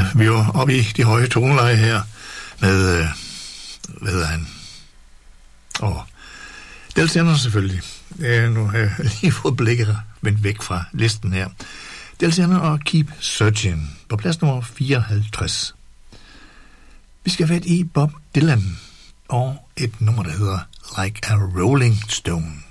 vi var oppe i de høje toneleje her med, hvad hedder han? Del Sender selvfølgelig. Nu har jeg lige fået blikket vendt væk fra listen her. Del Sender og Keep Searching på plads nummer 54. Vi skal have i Bob Dylan og et nummer, der hedder Like a Rolling Stone.